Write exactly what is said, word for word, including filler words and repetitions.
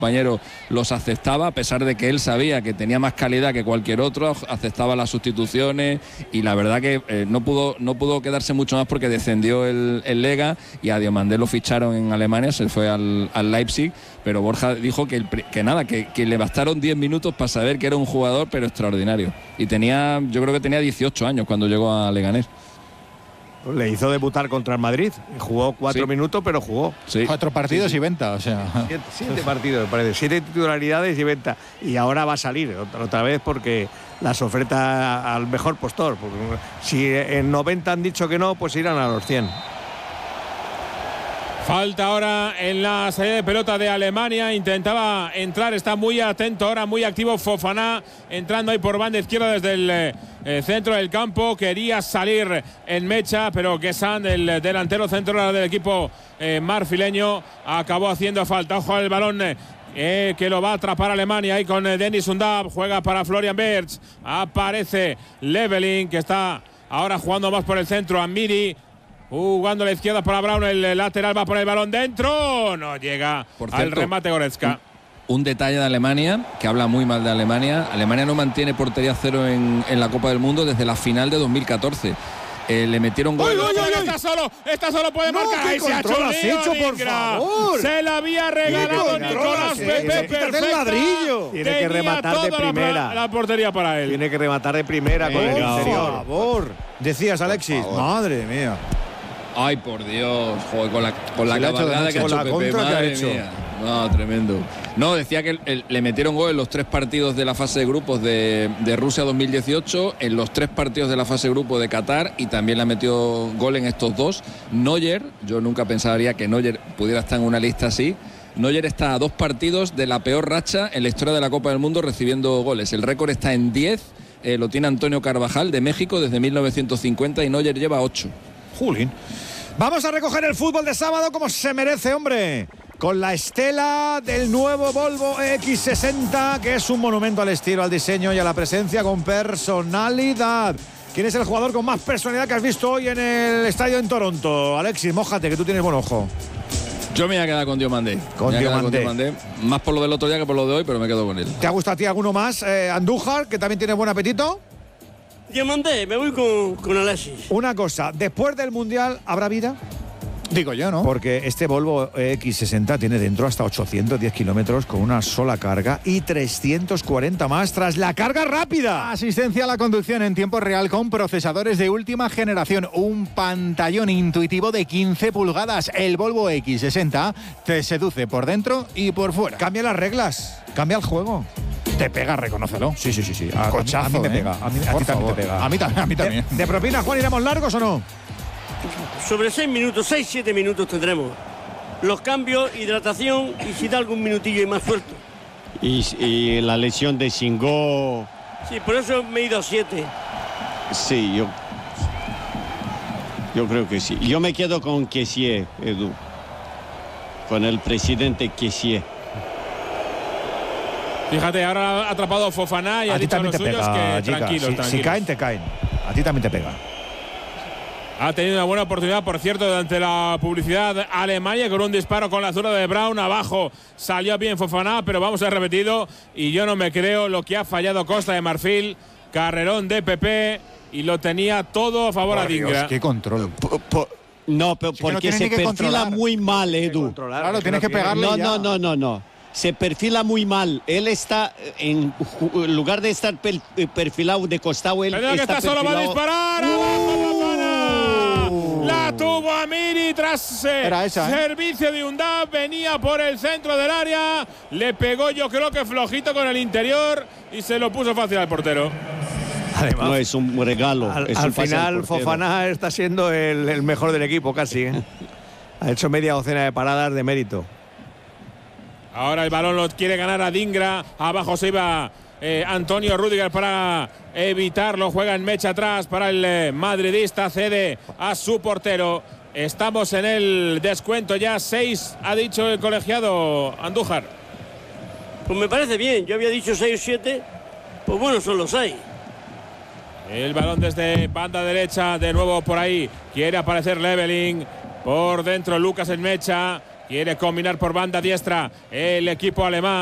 compañero los aceptaba, a pesar de que él sabía que tenía más calidad que cualquier otro, aceptaba las sustituciones y la verdad que eh, no pudo no pudo quedarse mucho más porque descendió el, el Lega y a Diomandé lo ficharon en Alemania, se fue al, al Leipzig, pero Borja dijo que, el, que nada, que, que le bastaron diez minutos para saber que era un jugador pero extraordinario y tenía, yo creo que tenía dieciocho años cuando llegó a Leganés. Le hizo debutar contra el Madrid. Jugó cuatro sí. minutos, pero jugó. Sí. Cuatro partidos sí, sí. y venta, o sea. Siete, siete partidos, me parece. Siete titularidades y venta. Y ahora va a salir otra, otra vez porque las oferta al mejor postor. Porque si en noventa han dicho que no, pues irán a los cien. Falta ahora en la salida de pelota de Alemania. Intentaba entrar, está muy atento ahora, muy activo Fofana, entrando ahí por banda izquierda desde el eh, centro del campo. Quería salir en mecha, pero Guessant, el delantero central del equipo eh, marfileño, acabó haciendo falta. Ojo al balón. Eh, que lo va a atrapar Alemania ahí con eh, Dennis Undab. Juega para Florian Wirtz. Aparece Leveling, que está ahora jugando más por el centro. Amiri jugando a la izquierda para Brown, el lateral va por el balón dentro, no llega por cierto, al remate Goretzka. Un, un detalle de Alemania, que habla muy mal de Alemania. Alemania no mantiene portería cero en, en la Copa del Mundo desde la final de dos mil catorce. Eh, le metieron gol. ¡Uy, uy, uy! Está solo, está solo, puede no, marcar. Ahí se ha hecho, hecho por favor. Se la había regalado Nicolás Pepe, perfecta. Tiene que rematar de primera. La, la portería para él. Tiene que rematar de primera eh, con el interior. Por favor. Decías, Alexis. Madre mía. Ay, por Dios, joder, con la, con la cabalgada que ha hecho Pepe, madre mía. No, tremendo. No, decía que el, el, le metieron gol en los tres partidos de la fase de grupos de, de Rusia dos mil dieciocho, en los tres partidos de la fase de grupo de Qatar y también le metió gol en estos dos. Neuer, yo nunca pensaría que Neuer pudiera estar en una lista así. Neuer está a dos partidos de la peor racha en la historia de la Copa del Mundo recibiendo goles. El récord está en diez, eh, lo tiene Antonio Carvajal de México desde mil novecientos cincuenta y Neuer lleva ocho. Julín. Vamos a recoger el fútbol de sábado como se merece, hombre. Con la estela del nuevo Volvo equis sesenta, que es un monumento al estilo, al diseño y a la presencia con personalidad. ¿Quién es el jugador con más personalidad que has visto hoy en el estadio en Toronto? Alexis, mójate, que tú tienes buen ojo. Yo me voy a quedar con Diomandé. Con Diomandé. Más por lo del otro día que por lo de hoy, pero me quedo con él. ¿Te ha gustado a ti alguno más? Eh, Andújar, que también tiene buen apetito. Diomandé, me voy con, con Alexis. Una cosa, después del Mundial, ¿habrá vida? Digo yo, ¿no? Porque este Volvo equis sesenta tiene dentro hasta ochocientos diez kilómetros con una sola carga y trescientos cuarenta más tras la carga rápida. Asistencia a la conducción en tiempo real con procesadores de última generación. Un pantallón intuitivo de quince pulgadas. El Volvo equis sesenta te seduce por dentro y por fuera. Cambia las reglas, cambia el juego. Te pega, reconócelo. Sí, sí, sí, sí. A, Cochazo, a mí me ¿eh? pega. A mí, a ti también te pega. A mí también, a mí también. ¿De, de propina, Juan, iremos largos o no? Sobre seis minutos, seis, siete minutos tendremos. Los cambios, hidratación y si da algún minutillo y más suelto. Y, y la lesión de Singó. Sí, por eso me he ido a siete. Sí, yo. Yo creo que sí. Yo me quedo con Kessié, Edu. Con el presidente Kessié. Fíjate, ahora ha atrapado Fofana y a ha ti dicho a también los te suyos pega, que chica. tranquilos, si, tranquilos. si caen, te caen. A ti también te pega. Ha tenido una buena oportunidad, por cierto, ante la publicidad Alemania con un disparo con la zurda de Brown. Abajo salió bien Fofana, pero vamos a repetido. Y yo no me creo lo que ha fallado Costa de Marfil. Carrerón de Pepe y lo tenía todo a favor por a Dingra. Dios, qué control. Por, por, no, pero sí, porque no se perfila controlar. muy mal, Edu. Claro, tienes que pegarle No, ya. no, no, no, no. Se perfila muy mal. Él está, en, en lugar de estar per, perfilado de costado, él Pero está que está solo, va a disparar. ¡Uh! La tuvo Amiri tras eh, esa, ¿eh? servicio de Undab. Venía por el centro del área. Le pegó, yo creo que flojito con el interior y se lo puso fácil al portero. Además, no es un regalo. Al, es al un final, Fofana está siendo el, el mejor del equipo, casi. ¿eh? Ha hecho media docena de paradas de mérito. Ahora el balón lo quiere ganar a Dingra. Abajo se iba eh, Antonio Rüdiger para evitarlo. Juega en mecha atrás para el eh, madridista. Cede a su portero. Estamos en el descuento ya. Seis, ha dicho el colegiado Andújar. Pues me parece bien. Yo había dicho seis o siete. Pues bueno, son los seis. El balón desde banda derecha. De nuevo por ahí. Quiere aparecer Leveling. Por dentro Lucas en mecha. Quiere combinar por banda diestra el equipo alemán.